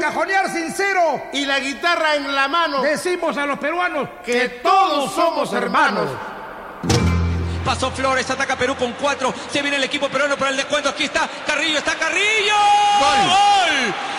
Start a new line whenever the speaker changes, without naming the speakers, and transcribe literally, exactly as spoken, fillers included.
cajonear sincero
y la guitarra en la mano,
decimos a los peruanos
que todos somos hermanos.
Pasó Flores, ataca Perú con cuatro. Se viene el equipo peruano para el descuento. Aquí está Carrillo, está Carrillo.
¡Gol!
¡Gol!